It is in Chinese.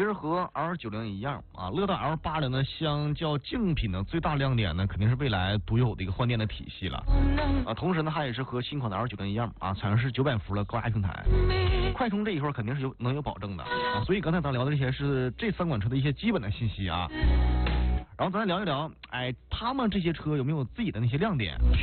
实和 L90一样啊，乐道 L80呢，相较竞品呢，最大亮点呢，肯定是未来独有的一个换电的体系了啊。同时呢，它也是和新款的 L90一样啊，采用是900伏的高压平台，快充这一块肯定是能有保证的啊。所以刚才咱聊的这些是这3款车的一些基本的信息啊。然后咱聊一聊，哎，他们这些车有没有自己的那些亮点？